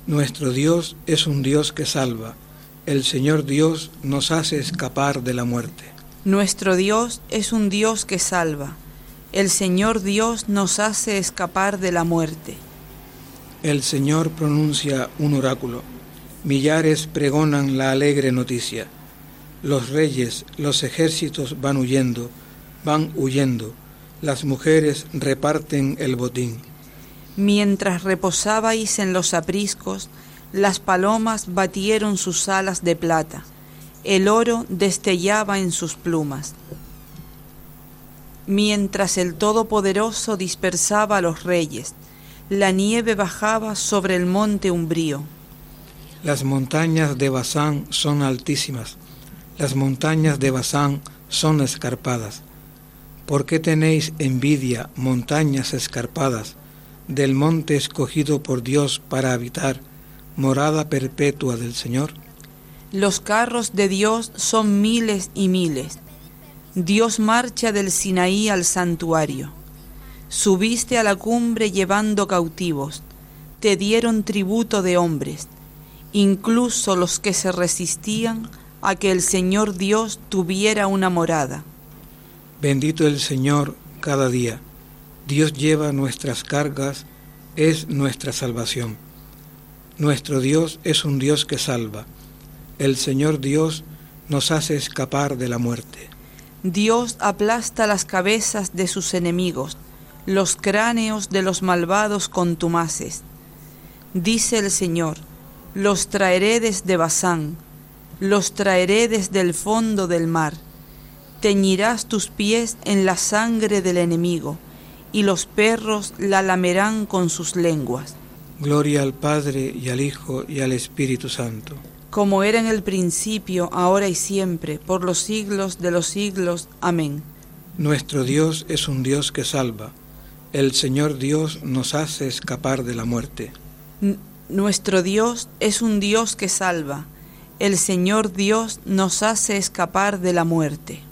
Nuestro Dios es un Dios que salva. El Señor Dios nos hace escapar de la muerte. Nuestro Dios es un Dios que salva. El Señor Dios nos hace escapar de la muerte. El Señor pronuncia un oráculo. Millares pregonan la alegre noticia. Los reyes, los ejércitos van huyendo. Las mujeres reparten el botín. Mientras reposabais en los apriscos, las palomas batieron sus alas de plata. El oro destellaba en sus plumas. Mientras el Todopoderoso dispersaba a los reyes, la nieve bajaba sobre el monte umbrío. Las montañas de Basán son altísimas, las montañas de Basán son escarpadas. ¿Por qué tenéis envidia, montañas escarpadas, del monte escogido por Dios para habitar, morada perpetua del Señor? Los carros de Dios son miles y miles. Dios marcha del Sinaí al santuario. Subiste a la cumbre llevando cautivos. Te dieron tributo de hombres, incluso los que se resistían a que el Señor Dios tuviera una morada. Bendito el Señor cada día. Dios lleva nuestras cargas, es nuestra salvación. Nuestro Dios es un Dios que salva. El Señor Dios nos hace escapar de la muerte. Dios aplasta las cabezas de sus enemigos, los cráneos de los malvados contumaces. Dice el Señor: los traeré desde Basán, los traeré desde el fondo del mar. Teñirás tus pies en la sangre del enemigo, y los perros la lamerán con sus lenguas. Gloria al Padre, y al Hijo, y al Espíritu Santo. Como era en el principio, ahora y siempre, por los siglos de los siglos. Amén. Nuestro Dios es un Dios que salva. El Señor Dios nos hace escapar de la muerte. Nuestro Dios es un Dios que salva. El Señor Dios nos hace escapar de la muerte.